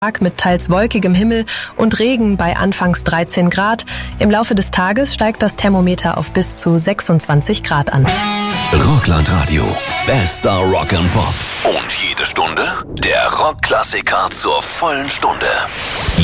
Mit teils wolkigem Himmel und Regen bei anfangs 13 Grad. Im Laufe des Tages steigt das Thermometer auf bis zu 26 Grad an. Rockland Radio, bester Rock and Pop. Und jede Stunde der Rockklassiker zur vollen Stunde.